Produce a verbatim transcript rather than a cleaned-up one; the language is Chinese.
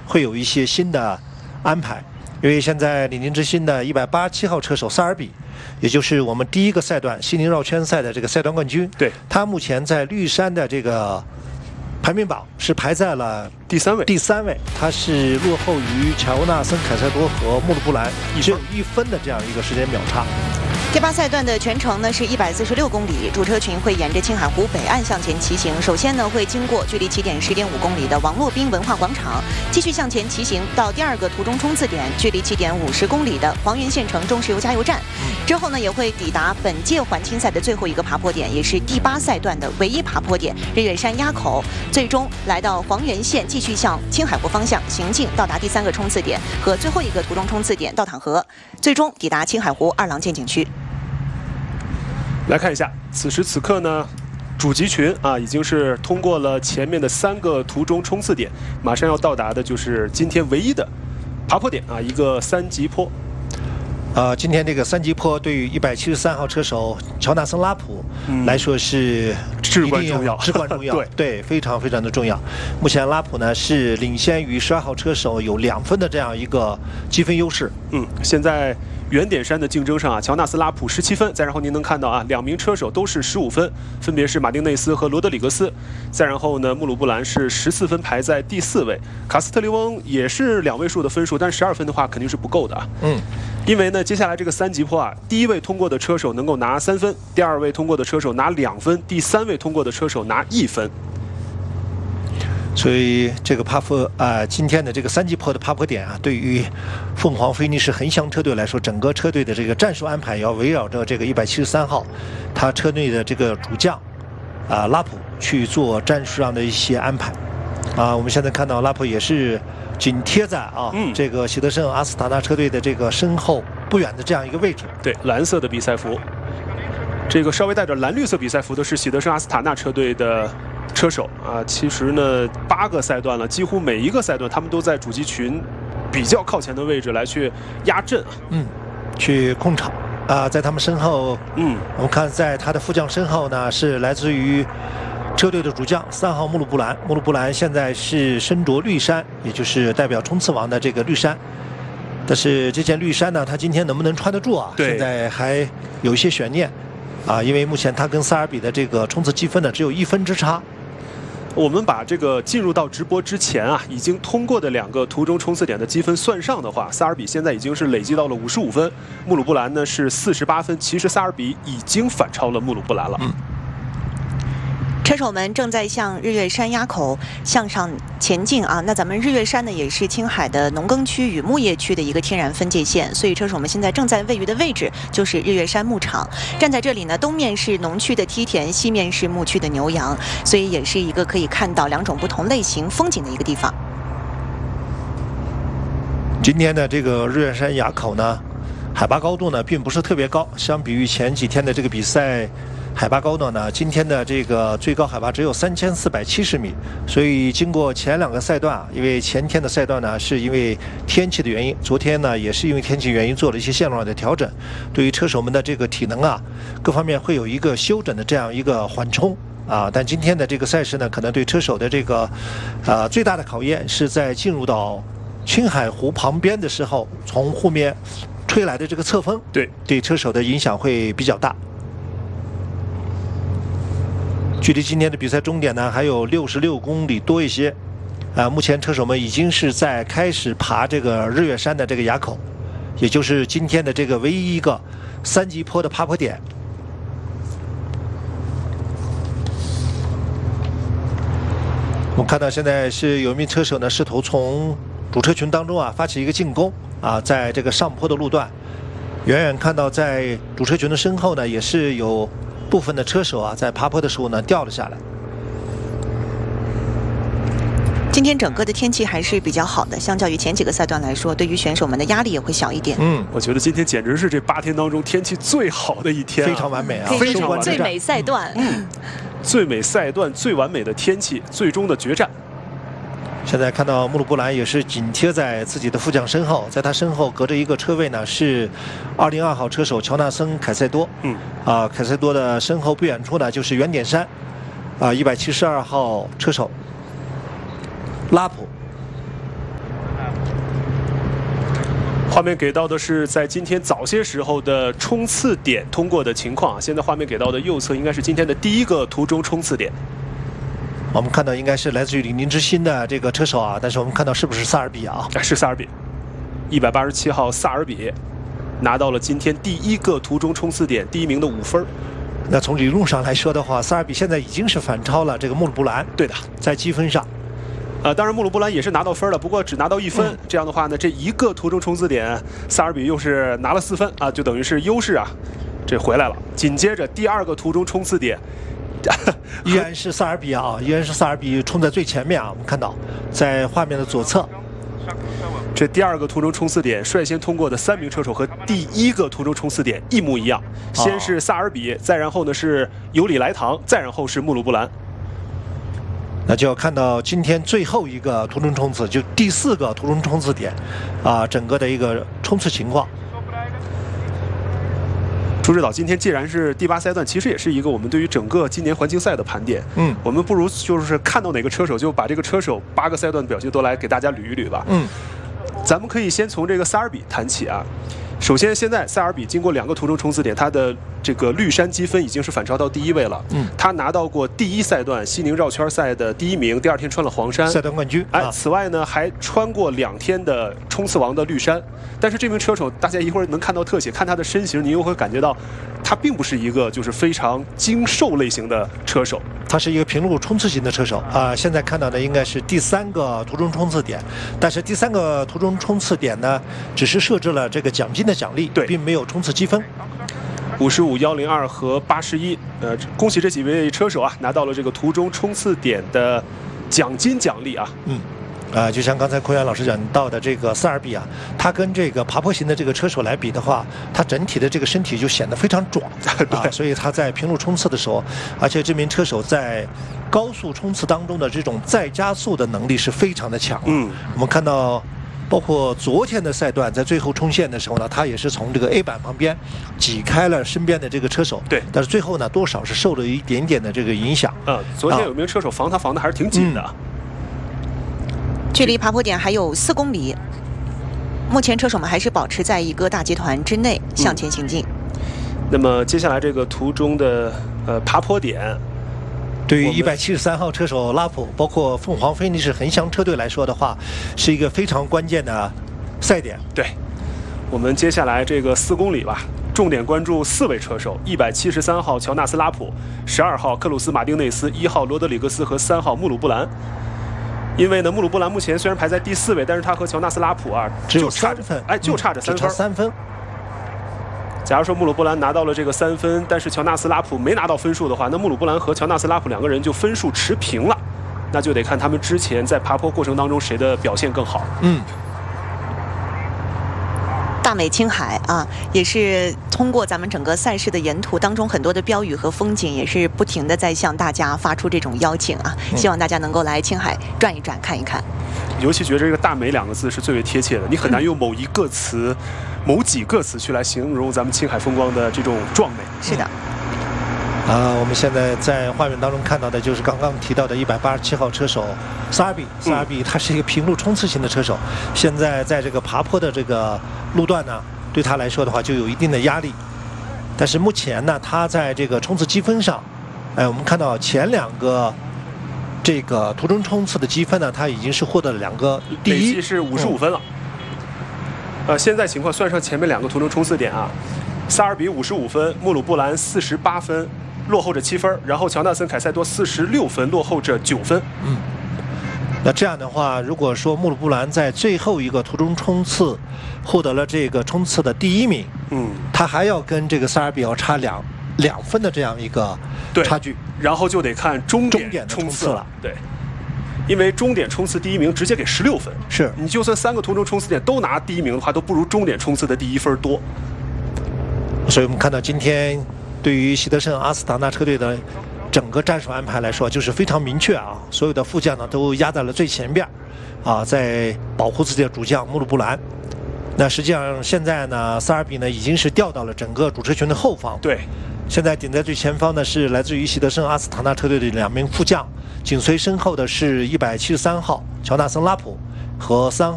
会有一些新的安排，因为现在李宁之星的一百八十七号车手萨尔比，也就是我们第一个赛段悉尼绕圈赛的这个赛段冠军， 对， 他目前在绿山的这个排名榜是排在了第三位， 第三位，他是落后于乔纳森·凯塞多和穆鲁布兰只有一分的这样一个时间秒差。 第八赛段的全程呢是一百四十六公里，主车群会沿着青海湖北岸向前骑行。首先呢会经过距离起点十点五公里的王洛宾文化广场，继续向前骑行到第二个途中冲刺点，距离起点五十公里的黄原县城中石油加油站。之后呢也会抵达本届环青赛的最后一个爬坡点，也是第八赛段的唯一爬坡点日月山垭口，最终来到黄原县，继续向青海湖方向行进，到达第三个冲刺点和最后一个途中冲刺点道坦河，最终抵达青海湖二郎剑景区。 来看一下，此时此刻呢，主集群啊已经是通过了前面的三个途中冲刺点，马上要到达的就是今天唯一的爬坡点啊，一个三级坡。 呃，今天这个三级坡对于一百七十三号车手乔纳森·拉普来说是至关重要， 至关重要，对对，非常非常的重要。目前拉普呢是领先于十二号车手有两分的这样一个积分优势。 嗯，现在原点山的竞争上啊，乔纳斯拉普十七分，再然后您能看到啊，两名车手都是十五分，分别是马丁内斯和罗德里格斯。再然后呢，穆鲁布兰是十四分，排在第四位。卡斯特利翁也是两位数的分数，但十二分的话肯定是不够的啊。 嗯， 因为呢，接下来这个三级坡啊，第一位通过的车手能够拿三分，第二位通过的车手拿两分，第三位通过的车手拿一分。 所以这个爬坡啊、呃，今天的这个三级坡的爬坡点啊，对于凤凰菲尼士恒翔车队来说，整个车队的这个战术安排要围绕着这个一百七十三号，他车队的这个主将啊、呃、拉普去做战术上的一些安排。啊，我们现在看到拉普也是紧贴在啊、嗯、这个喜德盛阿斯塔纳车队的这个身后不远的这样一个位置。 对，蓝色的比赛服，这个稍微带着蓝绿色比赛服的是喜德盛阿斯塔纳车队的车手啊。其实呢，八个赛段了，几乎每一个赛段他们都在主集群比较靠前的位置来去压阵啊， 嗯，去控场啊、呃，在他们身后， 嗯， 我们看在他的副将身后呢，是来自于车队的主将三号穆鲁布兰。穆鲁布兰现在是身着绿衫，也就是代表冲刺王的这个绿衫。但是这件绿衫呢，他今天能不能穿得住啊？现在还有一些悬念啊，因为目前他跟萨尔比的这个冲刺积分呢只有一分之差。 我们把这个进入到直播之前啊，已经通过的两个途中冲刺点的积分算上的话，萨尔比现在已经是累积到了五十五分，穆鲁布兰呢是四十八分。其实萨尔比已经反超了穆鲁布兰了。 嗯。 车手们正在向日月山垭口向上前进啊！那咱们日月山呢，也是青海的农耕区与牧业区的一个天然分界线，所以车手们现在正在位于的位置就是日月山牧场。站在这里呢，东面是农区的梯田，西面是牧区的牛羊，所以也是一个可以看到两种不同类型风景的一个地方。 今天的这个日月山垭口呢，海拔高度呢并不是特别高，相比于前几天的这个比赛。海拔高度呢，今天的这个最高海拔只有三千四百七十米，所以经过前两个赛段啊，因为前天的赛段呢是因为天气的原因，昨天呢也是因为天气原因做了一些线路上的调整，对于车手们的这个体能啊各方面会有一个休整的这样一个缓冲啊。但今天的这个赛事呢，可能对车手的这个呃最大的考验是在进入到青海湖旁边的时候，从后面吹来的这个侧风， 对对车手的影响会比较大。距离今天的比赛终点呢还有六十六公里多一些，啊，目前车手们已经是在开始爬这个日月山的这个垭口，也就是今天的这个唯一一个三级坡的爬坡点。我们看到现在是有一名车手呢试图从主车群当中啊发起一个进攻啊，在这个上坡的路段，远远看到在主车群的身后呢也是有部分的车手啊，在爬坡的时候呢掉了下来。 今天整个的天气还是比较好的，相较于前几个赛段来说，对于选手们的压力也会小一点。 嗯，我觉得今天简直是这八天当中天气最好的一天、啊， 非常完美啊， 非常完美，最美赛段。 嗯，最美赛段最完美的天气，最终的决战。 现在看到穆鲁布兰也是紧贴在自己的副将身后，在他身后隔着一个车位呢是二零二号车手乔纳森·凯塞多。 嗯， 啊，凯塞多的身后不远处呢就是原点山，啊，一百七十二号车手拉普。 画面给到的是在今天早些时候的冲刺点通过的情况啊。现在画面给到的右侧应该是今天的第一个途中冲刺点。 我们看到应该是来自于李宁之星的这个车手啊，但是我们看到是不是萨尔比啊？ 是萨尔比，一百八十七号萨尔比拿到了今天第一个途中冲刺点第一名的五分。 那从理论上来说的话，萨尔比现在已经是反超了这个穆鲁布兰。 对的， 在积分上。 呃，当然穆鲁布兰也是拿到分了，不过只拿到一分。嗯、这样的话呢，这一个途中冲刺点，萨尔比又是拿了四分啊，就等于是优势啊，这回来了。紧接着第二个途中冲刺点。 依然是萨尔比啊，依然是萨尔比冲在最前面啊！我们看到，在画面的左侧， 这第二个途中冲刺点率先通过的三名车手和第一个途中冲刺点一模一样，先是萨尔比，再然后呢是尤里莱唐，再然后是穆鲁布兰。 那就要看到今天最后一个途中冲刺，就第四个途中冲刺点，啊，整个的一个冲刺情况。 朱指导，今天既然是第八赛段，其实也是一个我们对于整个今年环境赛的盘点。嗯，我们不如就是看到哪个车手，就把这个车手八个赛段的表现都来给大家捋一捋吧。嗯，咱们可以先从这个萨尔比谈起啊。首先，现在萨尔比经过两个途中冲刺点，他的这个绿山积分已经是反超到第一位了。嗯，他拿到过第一赛段西宁绕圈赛的第一名，第二天穿了黄山赛段冠军。 哎，啊、此外呢，还穿过两天的冲刺王的绿山。但是这名车手，大家一会儿能看到特写，看他的身形，你又会感觉到，他并不是一个就是非常精瘦类型的车手， 他是一个平路冲刺型的车手啊、呃。现在看到的应该是第三个途中冲刺点，但是第三个途中冲刺点呢，只是设置了这个奖金的奖励， 对， 并没有冲刺积分。 五十五、幺零二和八十一，呃，恭喜这几位车手啊，拿到了这个途中冲刺点的奖金奖励啊。嗯。 啊、呃，就像刚才孔元老师讲到的，这个萨尔比啊，他跟这个爬坡型的这个车手来比的话，他整体的这个身体就显得非常壮啊，所以他在平路冲刺的时候，而且这名车手在高速冲刺当中的这种再加速的能力是非常的强。嗯，我们看到，包括昨天的赛段，在最后冲线的时候呢，他也是从这个 A 板旁边挤开了身边的这个车手。对，但是最后呢，多少是受了一点点的这个影响。 嗯，昨天有名车手防他防的还是挺紧的。嗯距离爬坡点还有四公里，目前车手们还是保持在一个大集团之内向前行进。 嗯、那么接下来这个途中的呃爬坡点， 对于一百七十三号车手拉普，包括凤凰飞尼士恒翔车队来说的话，是一个非常关键的赛点。 对，我们接下来这个四公里吧，重点关注四位车手：一百七十三号乔纳斯拉普、十二号克鲁斯马丁内斯、一号罗德里格斯和三号穆鲁布兰。因为呢，穆鲁布兰目前虽然排在第四位，但是他和乔纳斯拉普啊只有三分， 哎，就差着三分。 三分。 假如说穆鲁布兰拿到了这个三分，但是乔纳斯拉普没拿到分数的话，那穆鲁布兰和乔纳斯拉普两个人就分数持平了，那就得看他们之前在爬坡过程当中谁的表现更好。嗯。 大美青海啊，也是通过咱们整个赛事的沿途当中很多的标语和风景，也是不停的在向大家发出这种邀请啊，希望大家能够来青海转一转看一看。 尤其觉得这个大美两个字是最为贴切的，你很难用某一个词、嗯、某几个词去来形容咱们青海风光的这种壮美。 是的。 啊，我们现在在画面当中看到的就是刚刚提到的一百八十七号车手萨尔比。萨尔比他是一个平路冲刺型的车手，现在在这个爬坡的这个路段呢，对他来说的话就有一定的压力。但是目前呢，他在这个冲刺积分上，哎，我们看到前两个这个途中冲刺的积分呢，他已经是获得了两个第一， 累计是五十五分了。嗯、呃，现在情况算上前面两个途中冲刺点啊，萨尔比五十五分，穆鲁布兰四十八分。落后着七分，然后乔纳森凯塞多四十六分，落后着九分。嗯， 那这样的话，如果说穆鲁布兰在最后一个途中冲刺获得了这个冲刺的第一名，嗯，他还要跟这个萨尔比要差两两分的这样一个差距， 然后就得看终点冲刺了。对，因为终点冲刺第一名直接给十六分， 是你就算三个途中冲刺点都拿第一名的话，都不如终点冲刺的第一分多。 所以我们看到今天。对于习德胜阿斯塔纳车队的整个战术安排来说，就是非常明确啊，所有的副将呢都压在了最前边，啊，在保护自己的主将穆鲁布兰。那实际上现在呢，萨尔比呢已经是调到了整个主车群的后方。 对， 现在顶在最前方的是来自于习德胜阿斯塔纳车队的两名副将，紧随身后的是一百七十三号乔纳森拉普和三